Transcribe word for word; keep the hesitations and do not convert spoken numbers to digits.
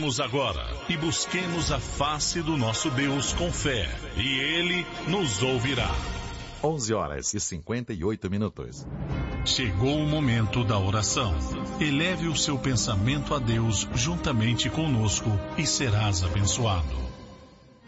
Oremos agora e busquemos a face do nosso Deus com fé, e Ele nos ouvirá. onze horas e cinquenta e oito minutos. Chegou o momento da oração. Eleve o seu pensamento a Deus juntamente conosco e serás abençoado.